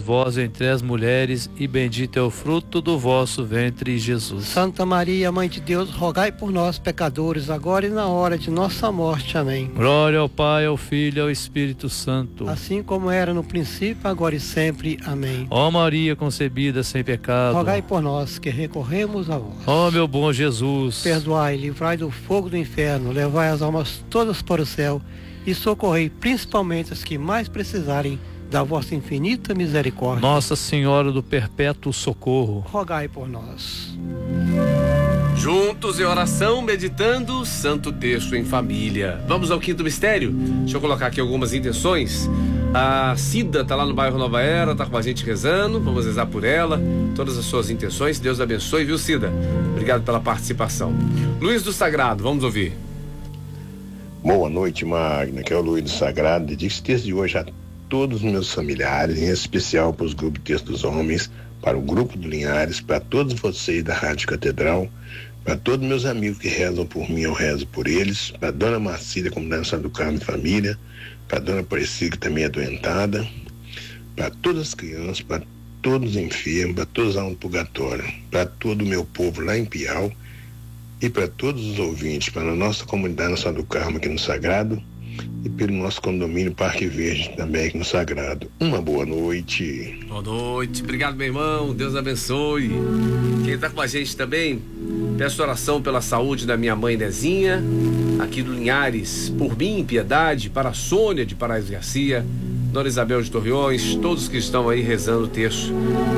vós entre as mulheres, e bendito é o fruto do vosso ventre, Jesus. Santa Maria, Mãe de Deus, rogai por nós, pecadores, agora e na hora de nossa morte. Amém. Glória ao Pai, ao Filho e ao Espírito Santo. Assim como era no princípio, agora e sempre. Amém. Ó Maria concebida sem pecado, rogai por nós que recorremos a vós. ó meu bom Jesus, Perdoai, livrai do fogo do inferno, levai as almas todas para o céu e socorrei principalmente as que mais precisarem da vossa infinita misericórdia. Nossa Senhora do Perpétuo Socorro, rogai por nós. Juntos em oração, meditando o Santo Texto em família. Vamos ao quinto mistério? Deixa eu colocar aqui algumas intenções. A Cida está lá no bairro Nova Era, está com a gente rezando. Vamos rezar por ela, todas as suas intenções. Deus abençoe, viu, Cida? Obrigado pela participação. Luiz do Sagrado, vamos ouvir. Boa noite, Magna, que é o Luiz do Sagrado. Dedico esse texto de hoje a todos os meus familiares, em especial para os grupos Texto dos Homens, para o grupo do Linhares, para todos vocês da Rádio Catedral, para todos meus amigos que rezam por mim, eu rezo por eles, para a Dona Marcília, Comunidade do Carmo e Família, para a Dona Aparecida, que também é adoentada, para todas as crianças, para todos os enfermos, para todos os almas do purgatório, para todo o meu povo lá em Piau, e para todos os ouvintes, para a nossa comunidade Nossa do Carmo aqui no Sagrado, e pelo nosso condomínio Parque Verde também aqui no Sagrado. Uma boa noite. Boa noite, obrigado, meu irmão, Deus abençoe. Quem está com a gente também, peço oração pela saúde da minha mãe Nezinha, aqui do Linhares, por mim, piedade, para a Sônia de Paraíso Garcia, Dona Isabel de Torreões, todos que estão aí rezando o texto.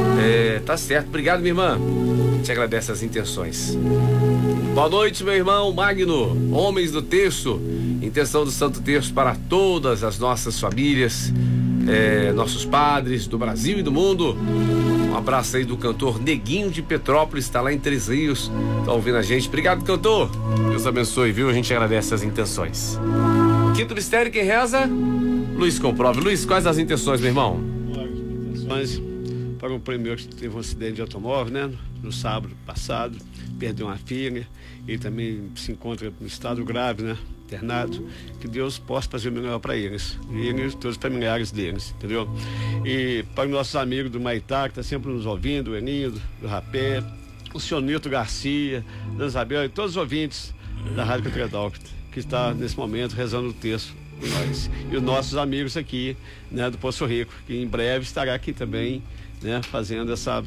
Tá certo, obrigado, minha irmã, te agradece as intenções. Boa noite, meu irmão Magno, homens do texto, intenção do Santo Texto para todas as nossas famílias, nossos padres do Brasil e do mundo. Um abraço aí do cantor Neguinho de Petrópolis, está lá em Três Rios, tá ouvindo a gente. Obrigado, cantor, Deus abençoe, viu? A gente agradece as intenções. Quinto mistério, quem reza? Luiz Comprove. Luiz, quais as intenções, meu irmão? Intenções para um primeiro que teve um acidente de automóvel, né? No sábado passado, perdeu uma filha, ele também se encontra no estado grave, né? Internado, que Deus possa fazer o melhor para eles, e eles, todos os familiares deles, entendeu? E para os nossos amigos do Maitá, que está sempre nos ouvindo, o Eninho, do Rapé, o senhor Nilton Garcia, Dona Isabel e todos os ouvintes da Rádio Catedral, que está nesse momento rezando o texto por nós. E os nossos amigos aqui, né, do Poço Rico, que em breve estará aqui também, né, fazendo essa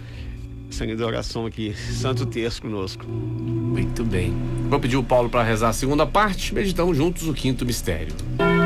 linda oração aqui, Santo Texto conosco. Muito bem. Vou pedir o Paulo para rezar a segunda parte, meditamos juntos o quinto mistério.